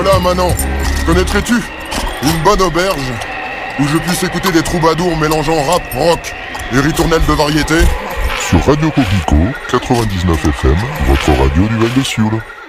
Voilà, Manon. Connaîtrais-tu une bonne auberge où je puisse écouter des troubadours mélangeant rap, rock et ritournelles de variété? Sur Radio Coquelicot, 99 FM, votre radio du Val de Sioule.